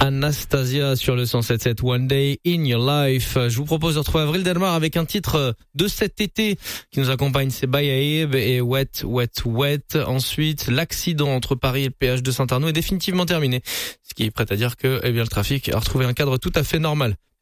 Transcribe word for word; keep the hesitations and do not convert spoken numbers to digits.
Anastasia sur le cent sept sept One Day in Your Life. Je vous propose de retrouver Avril Delmar avec un titre de cet été qui nous accompagne, c'est Bayaïb et Wet, Wet, Wet. Ensuite, l'accident entre Paris et le péage de Saint-Arnaud est définitivement terminé. Ce qui est prêt à dire que, eh bien, le trafic a retrouvé un cadre tout à fait normal.